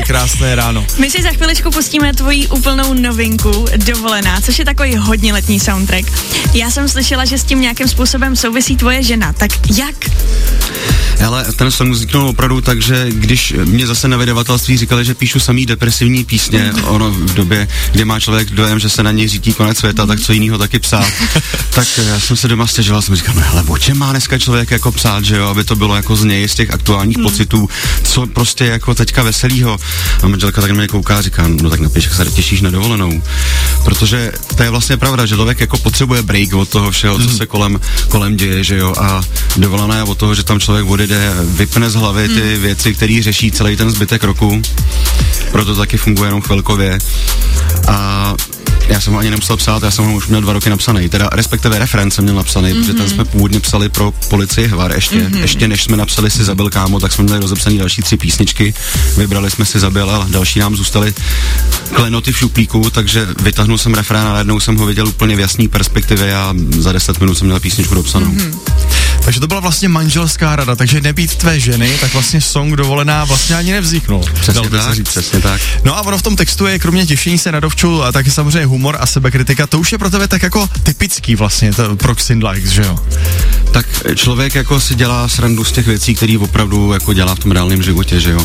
krásné ráno. My si za chviličku pustíme tvoji úplnou novinku Dovolená, což je takový hodně letní soundtrack. Já jsem slyšela, že s tím nějakým způsobem souvisí tvoje žena, tak jak? Ale ten song vzniknul opravdu tak, že když mě zase na vydavatelství říkali, že píšu samý depresivní písně, ono v době, kdy má člověk dojem, že se na něj řítí konec světa, tak co jinýho taky psát. Tak já jsem se doma stěžoval, jsem říkal, no ale o čem má dneska člověk jako psát, že jo, aby to bylo jako z něj, z těch aktuálních pocitů, co prostě jako teďka veselýho. A manželka tak na mě kouká a říká, no tak napiš, jak se těšíš na dovolenou. Protože to je vlastně pravda, že člověk jako potřebuje break od toho všeho, co se kolem děje, že jo, a dovolená je od toho, že tam člověk odjede, vypne z hlavy ty věci, které řeší celý ten zbytek roku. Proto taky funguje jenom chvilkově. A já jsem ho ani nemusel psát, já jsem ho už měl 2 roky napsaný, teda respektive refrén jsem měl napsaný, protože ten jsme původně psali pro Policii Hvar ještě než jsme napsali Si zabil kámo, tak jsme měli rozepsaný další 3 písničky, vybrali jsme Si zabil a další nám zůstaly klenoty v šuplíku, takže vytáhnul jsem refrén a najednou jsem ho viděl úplně v jasný perspektivě a za 10 minut jsem měl písničku dopsanou. Takže to byla vlastně manželská rada, takže nebýt tvé ženy, tak vlastně song Dovolená vlastně ani nevzniknul. Přesně tak. No a ono v tom textu je kromě těšení se na dovču a taky samozřejmě humor a sebekritika, to už je pro tebe tak jako typický vlastně pro Xindlax, že jo? Tak člověk jako si dělá srandu z těch věcí, které opravdu jako dělá v tom reálném životě, že jo?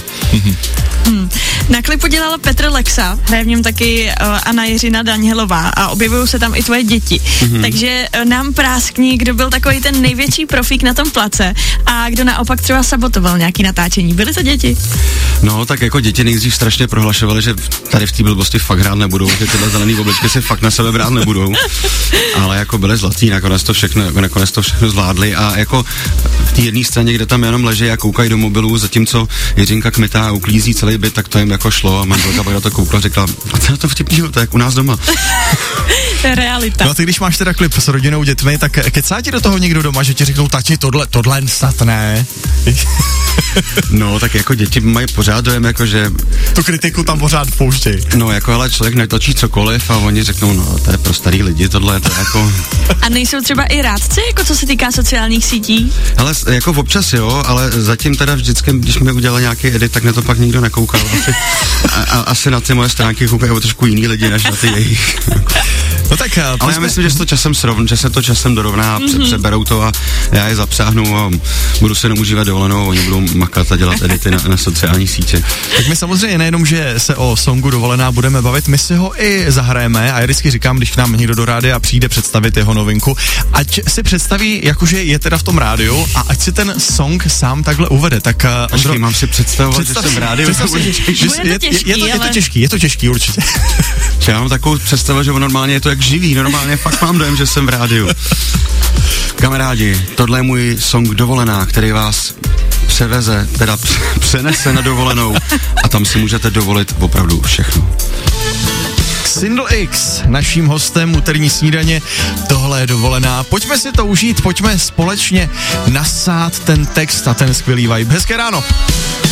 Na klipu dělala Petr Lexa, hraje v něm taky Anna Jiřina Danielová a objevují se tam i tvoje děti. Takže nám práskni, kdo byl takový ten největší profík na tom place a kdo naopak třeba sabotoval nějaký natáčení. Byly to děti? No, tak jako děti nejdřív strašně prohlašovali, že tady v té blbosti fakt hrát nebudou, že tyhle zelený obličky si fakt na sebe brát nebudou. Ale jako byli zlatý, nakonec to všechno zvládli a jako v té jedné straně, kde tam jenom leží a koukají do mobilů, zatímco Jiřinka kmitá a uklízí celý byt, tak to jim jako šlo a manželka pak na to koukla a řekla, a co je to vtipného, to je jak u nás doma. To je realita. No a ty, když máš teda klip s rodinou, dětmi, tak kecá ti do toho někdo doma, že ti řeknou, tati, tohle snad ne? No, tak jako děti mají pořád dojem, jako že... Tu kritiku tam pořád pouštěj. No, jako ale člověk netočí cokoliv a oni řeknou, no, to je pro starý lidi, tohle, to je jako... A nejsou třeba i rádci, jako co se týká sociálních sítí? Ale jako občas jo, ale zatím teda vždycky, když mi udělal nějaký edit, tak na to pak nikdo nekoukal. Asi na ty moje stránky koukají o trošku jiný lidi, než na ty jejich. No tak, ale já myslím, že se to časem dorovná a přeberou to a já je zapsáhnu a budu se neužívat dovolenou, oni budou makat a dělat edity na sociální sítě. Tak my samozřejmě nejenom, že se o songu Dovolená budeme bavit, my si ho i zahrajeme a já vždycky říkám, když k nám někdo do rádia přijde představit jeho novinku, ať si představí, jakože je teda v tom rádiu a ať si ten song sám takhle uvede. Tak Ondro, mám si představovat, že jsem v rádiu. Je to těžký určitě. Já mám takovou představu, že normálně je to jak živý, normálně fakt mám dojem, že jsem v rádiu. Kamarádi, tohle je můj song Dovolená, který vás přenese na dovolenou a tam si můžete dovolit opravdu všechno. Xindl X, naším hostem úterní snídaně, tohle je Dovolená. Pojďme si to užít, pojďme společně nasát ten text a ten skvělý vibe. Hezké ráno.